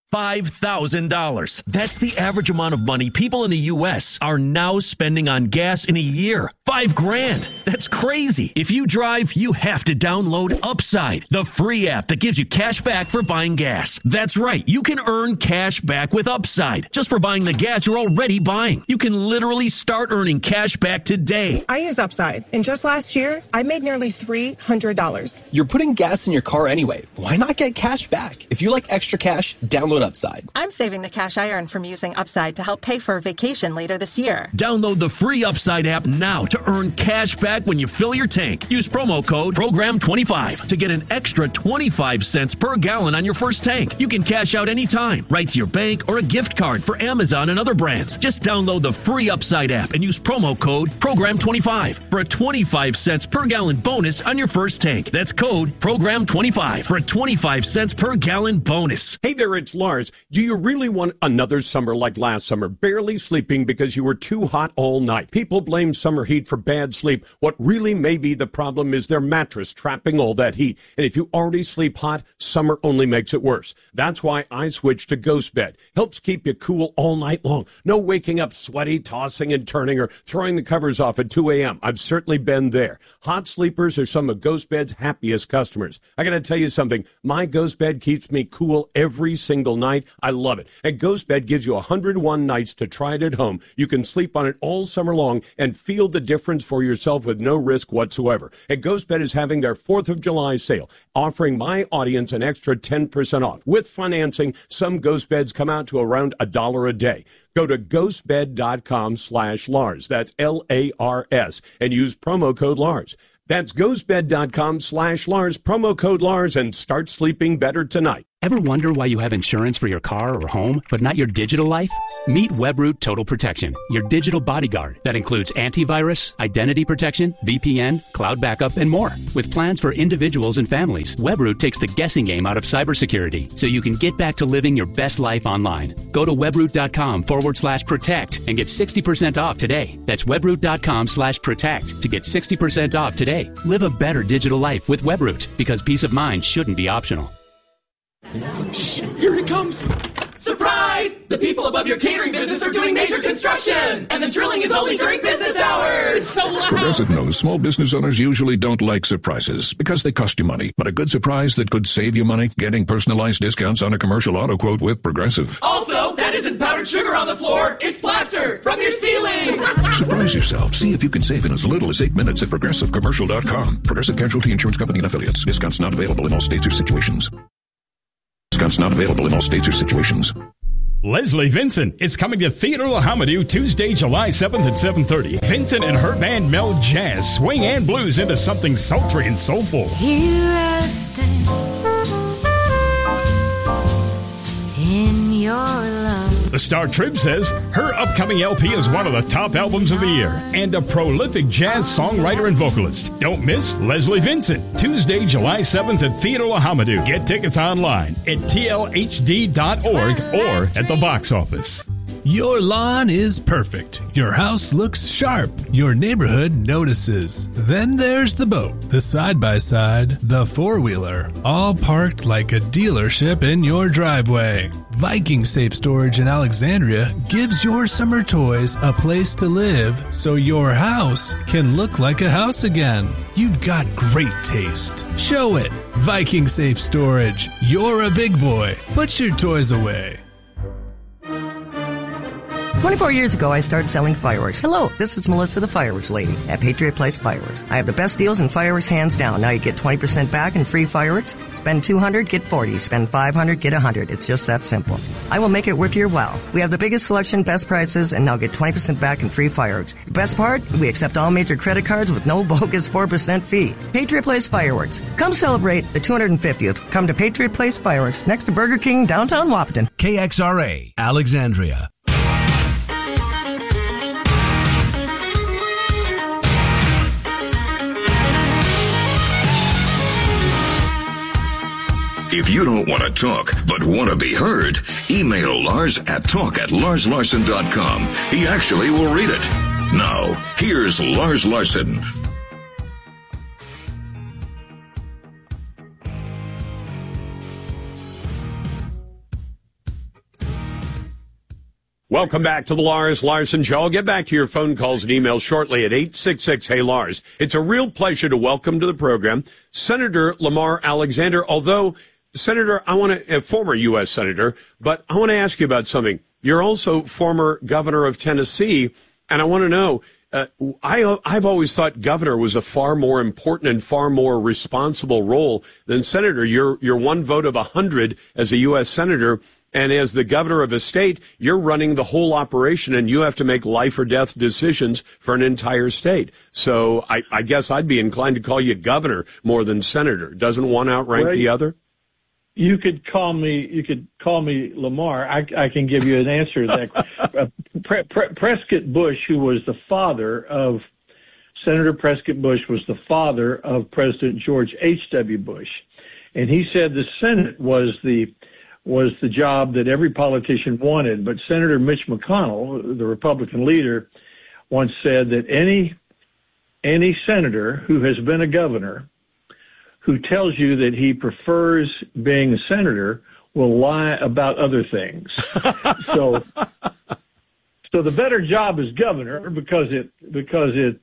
$5,000. That's the average amount of money people in the U.S. are now spending on gas in a year. $5,000. That's crazy. If you drive, you have to download Upside, the free app that gives you cash back for buying gas. That's right. You can earn cash back with Upside just for buying the gas you're already buying. You can literally start earning cash back today. I use Upside, and just last year, I made nearly $300. You're putting gas in your car anyway. Why not get cash back? If you like extra cash, download Upside. I'm saving the cash I earn from using Upside to help pay for a vacation later this year. Download the free Upside app now to earn cash back when you fill your tank. Use promo code PROGRAM25 to get an extra 25 cents per gallon on your first tank. You can cash out anytime, right to your bank or a gift card for Amazon and other brands. Just download the free Upside app and use promo code PROGRAM25 for a 25 cents per gallon bonus on your first tank. That's code PROGRAM25 for a 25 cents per gallon bonus. Hey there, it's Lars. Do you really want another summer like last summer, barely sleeping because you were too hot all night? People blame summer heat for bad sleep. What really may be the problem is their mattress trapping all that heat. And if you already sleep hot, summer only makes it worse. That's why I switched to Ghost Bed. Helps keep you cool all night long. No waking up sweaty, tossing and turning, or throwing the covers off at 2 a.m. I've certainly been there. Hot sleepers are some of Ghost Bed's happiest customers. I got to tell you something. My Ghost Bed keeps me cool every single night. I love it. And Ghost Bed gives you 101 nights to try it at home. You can sleep on it all summer long and feel the difference for yourself with no risk whatsoever. And Ghost Bed is having their 4th of July sale, offering my audience an extra 10% off. With financing, some Ghost Beds come out to around $1 a day. Go to ghostbed.com/Lars. That's Lars, and use promo code Lars. That's ghostbed.com/Lars, promo code Lars, and start sleeping better tonight. Ever wonder why you have insurance for your car or home, but not your digital life? Meet Webroot Total Protection, your digital bodyguard that includes antivirus, identity protection, VPN, cloud backup, and more. With plans for individuals and families, Webroot takes the guessing game out of cybersecurity so you can get back to living your best life online. Go to webroot.com/protect and get 60% off today. That's webroot.com/protect to get 60% off today. Live a better digital life with Webroot, because peace of mind shouldn't be optional. Shh, here it comes. Surprise! The people above your catering business are doing major construction, and the drilling is only during business hours. So loud. Progressive knows small business owners usually don't like surprises because they cost you money. But a good surprise that could save you money? Getting personalized discounts on a commercial auto quote with Progressive. Also, that isn't powdered sugar on the floor. It's plaster from your ceiling. Surprise yourself. See if you can save in as little as 8 minutes at ProgressiveCommercial.com. Progressive Casualty Insurance Company and Affiliates. Discounts not available in all states or situations. Discounts not available in all states or situations. Leslie Vincent is coming to Theater La Hamadou Tuesday, July 7th at 7:30. Vincent and her band meld jazz, swing, and blues into something sultry and soulful. Here I stand in your love. The Star Trib says her upcoming LP is one of the top albums of the year and a prolific jazz songwriter and vocalist. Don't miss Leslie Vincent, Tuesday, July 7th at Theater La Hamadou. Get tickets online at tlhd.org or at the box office. Your lawn is perfect. Your house looks sharp. Your neighborhood notices. Then there's the boat, the side-by-side, the four-wheeler, all parked like a dealership in your driveway. Viking Safe Storage in Alexandria gives your summer toys a place to live so your house can look like a house again. You've got great taste. Show it. Viking Safe Storage. You're a big boy. Put your toys away. 24 years ago, I started selling fireworks. Hello, this is Melissa, the fireworks lady at Patriot Place Fireworks. I have the best deals in fireworks, hands down. Now you get 20% back in free fireworks. Spend $200, get $40. Spend $500, get $100. It's just that simple. I will make it worth your while. We have the biggest selection, best prices, and now get 20% back in free fireworks. The best part? We accept all major credit cards with no bogus 4% fee. Patriot Place Fireworks. Come celebrate the 250th. Come to Patriot Place Fireworks, next to Burger King, downtown Wahpeton. KXRA, Alexandria. If you don't want to talk, but want to be heard, email Lars at talk@larslarson.com. He actually will read it. Now, here's Lars Larson. Welcome back to the Lars Larson Show. I'll get back to your phone calls and emails shortly at 866-HEY-LARS. It's a real pleasure to welcome to the program Senator Lamar Alexander, although, Senator, former U.S. Senator, but I want to ask you about something. You're also former governor of Tennessee, and I want to know, I've always thought governor was a far more important and far more responsible role than senator. You're one vote of 100 as a U.S. senator. And as the governor of a state, you're running the whole operation, and you have to make life or death decisions for an entire state. So I guess I'd be inclined to call you governor more than senator. Doesn't one outrank the other? You could call me Lamar. I can give you an answer to that. Prescott Bush, who was the father of Senator Prescott Bush, was the father of President George H.W. Bush, and he said the Senate was the job that every politician wanted. But Senator Mitch McConnell, the Republican leader, once said that any senator who has been a governor who tells you that he prefers being a senator will lie about other things. So the better job is governor because it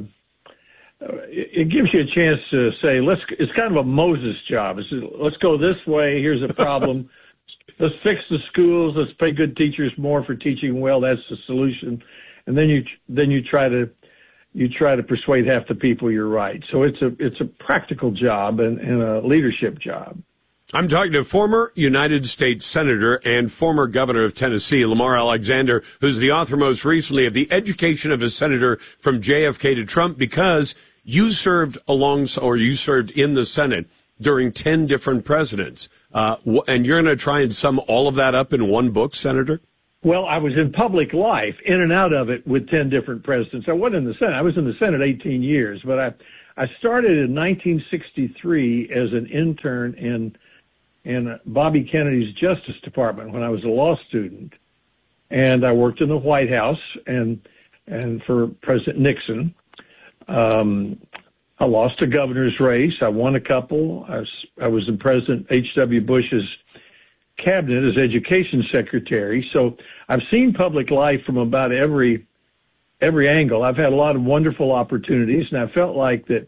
gives you a chance to say, it's kind of a Moses job. Let's go this way. Here's a problem. Let's fix the schools. Let's pay good teachers more for teaching well. That's the solution. And then you try to persuade half the people you're right. So it's a practical job and a leadership job. I'm talking to former United States Senator and former governor of Tennessee, Lamar Alexander, who's the author most recently of The Education of a Senator from JFK to Trump, because you served in the Senate during 10 different presidents. And you're going to try and sum all of that up in one book, Senator? Well, I was in public life, in and out of it, with 10 different presidents. I wasn't in the Senate. I was in the Senate 18 years, but I started in 1963 as an intern in Bobby Kennedy's Justice Department when I was a law student. And I worked in the White House and for President Nixon. I lost a governor's race. I won a couple. I was in President H.W. Bush's cabinet as education secretary. So I've seen public life from about every angle. I've had a lot of wonderful opportunities, and I felt like that,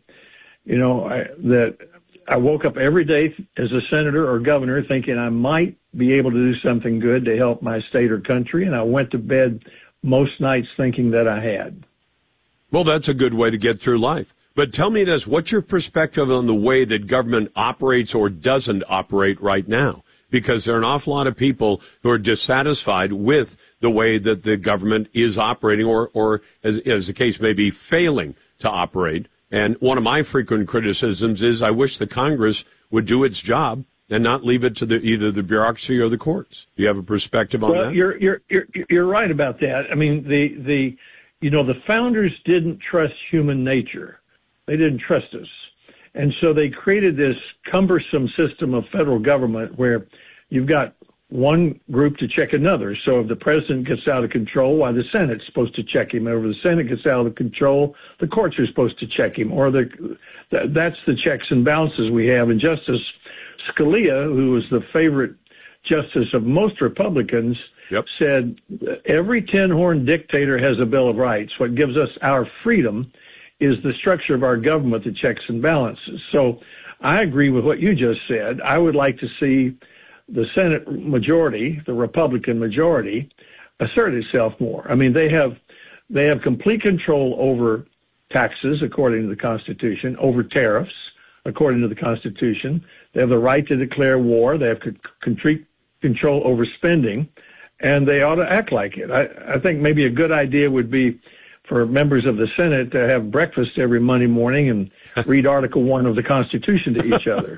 that I woke up every day as a senator or governor thinking I might be able to do something good to help my state or country, and I went to bed most nights thinking that I had. Well, that's a good way to get through life. But tell me this, what's your perspective on the way that government operates or doesn't operate right now? Because there are an awful lot of people who are dissatisfied with the way that the government is operating or as the case may be, failing to operate. And one of my frequent criticisms is I wish the Congress would do its job and not leave it to either the bureaucracy or the courts. Do you have a perspective on that? You're right about that. I mean, the founders didn't trust human nature. They didn't trust us. And so they created this cumbersome system of federal government where you've got one group to check another. So if the president gets out of control, why the Senate's supposed to check him. Or if the Senate gets out of control, the courts are supposed to check him. Or that's the checks and balances we have. And Justice Scalia, who was the favorite justice of most Republicans, said every tin-horn dictator has a Bill of Rights. What gives us our freedom is the structure of our government, the checks and balances. So I agree with what you just said. I would like to see the Senate majority, the Republican majority, assert itself more. I mean, they have complete control over taxes, according to the Constitution, over tariffs, according to the Constitution. They have the right to declare war. They have complete control over spending, and they ought to act like it. I think maybe a good idea would be for members of the Senate to have breakfast every Monday morning and read Article 1 of the Constitution to each other.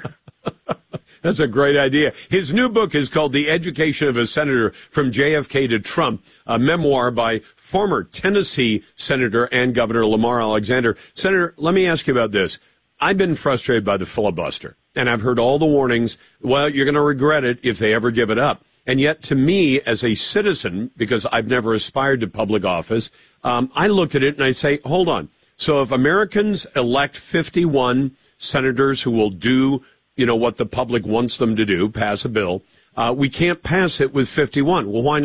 That's a great idea. His new book is called The Education of a Senator from JFK to Trump, a memoir by former Tennessee Senator and Governor Lamar Alexander. Senator, let me ask you about this. I've been frustrated by the filibuster, and I've heard all the warnings. Well, you're going to regret it if they ever give it up. And yet, to me, as a citizen, because I've never aspired to public office, I look at it and I say, hold on. So if Americans elect 51 senators who will do, what the public wants them to do, pass a bill, we can't pass it with 51. Well, why not?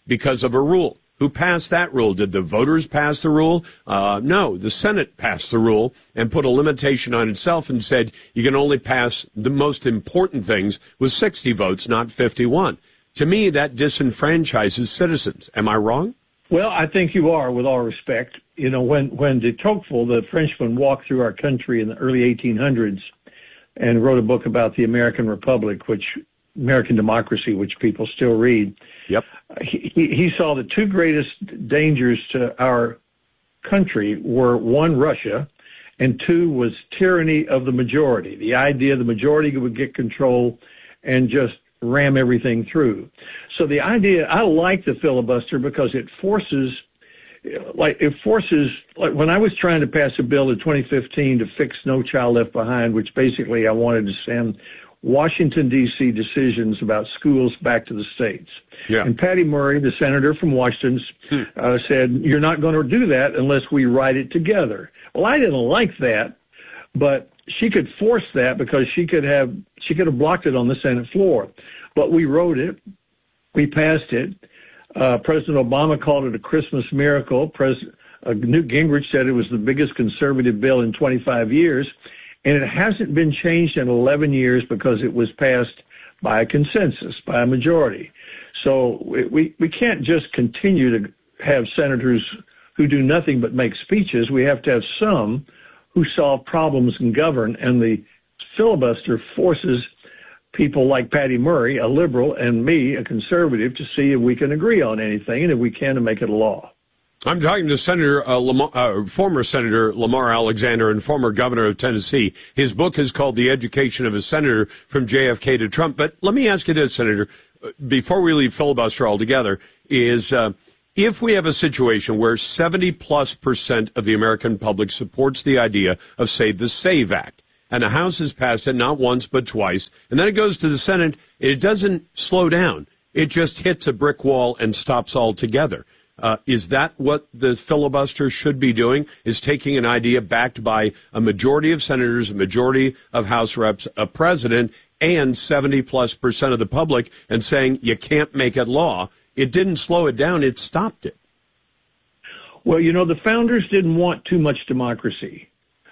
because of a rule. Who passed that rule? Did the voters pass the rule? No, the Senate passed the rule and put a limitation on itself and said you can only pass the most important things with 60 votes, not 51. To me, that disenfranchises citizens. Am I wrong? Well, I think you are, with all respect. You know, when de Tocqueville, the Frenchman, walked through our country in the early 1800s and wrote a book about the American Republic, American democracy, which people still read. Yep. He saw the two greatest dangers to our country were, one, Russia, and two was tyranny of the majority. The idea the majority would get control and just ram everything through. So the idea, I like the filibuster because it forces, like when I was trying to pass a bill in 2015 to fix No Child Left Behind, which basically I wanted to send Washington, D.C. decisions about schools back to the states. Yeah. And Patty Murray, the senator from Washington, said, you're not going to do that unless we write it together. Well, I didn't like that, but she could force that because she could have blocked it on the Senate floor. But we wrote it. We passed it. President Obama called it a Christmas miracle. Newt Gingrich said it was the biggest conservative bill in 25 years. And it hasn't been changed in 11 years because it was passed by a consensus, by a majority. So we can't just continue to have senators who do nothing but make speeches. We have to have some who solve problems and govern. And the filibuster forces people like Patty Murray, a liberal, and me, a conservative, to see if we can agree on anything, and if we can, to make it a law. I'm talking to former Senator Lamar Alexander and former governor of Tennessee. His book is called The Education of a Senator from JFK to Trump. But let me ask you this, Senator, before we leave filibuster altogether, is if we have a situation where 70+% of the American public supports the idea of, say, the SAVE Act, and the House has passed it not once but twice, and then it goes to the Senate, it doesn't slow down. It just hits a brick wall and stops altogether. Is that what the filibuster should be doing, is taking an idea backed by a majority of senators, a majority of House reps, a president, and 70+% of the public, and saying you can't make it law? It didn't slow it down. It stopped it. Well, you know, the founders didn't want too much democracy.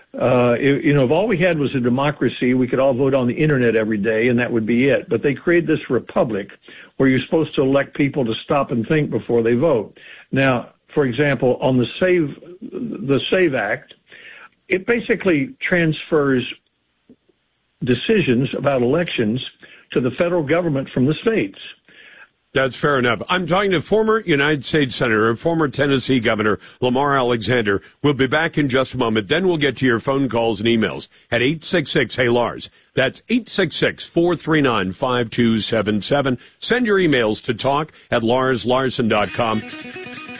If all we had was a democracy, we could all vote on the internet every day, and that would be it. But they created this republic where you're supposed to elect people to stop and think before they vote. Now, for example, on the SAVE Act, it basically transfers decisions about elections to the federal government from the states. That's fair enough. I'm talking to former United States Senator and former Tennessee Governor Lamar Alexander. We'll be back in just a moment. Then we'll get to your phone calls and emails at 866-HEY-LARS. That's 866-439-5277. Send your emails to talk@larslarson.com.